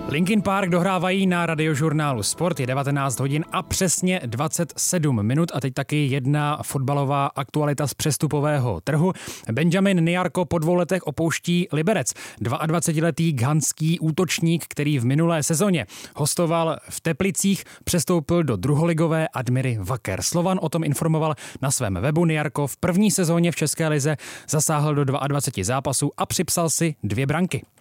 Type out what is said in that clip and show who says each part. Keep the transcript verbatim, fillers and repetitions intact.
Speaker 1: Linkin Park dohrávají na radiožurnálu Sport, je devatenáct hodin a přesně dvacet sedm minut a teď taky jedna fotbalová aktualita z přestupového trhu. Benjamin Nyarko po dvou letech opouští Liberec. dvaadvacetiletý ghanský útočník, který v minulé sezóně hostoval v Teplicích, přestoupil do druholigové Admiry Wacker. Slovan o tom informoval na svém webu. Nyarko v první sezóně v České lize zasáhl do dvaceti dvou zápasů a připsal si dvě branky.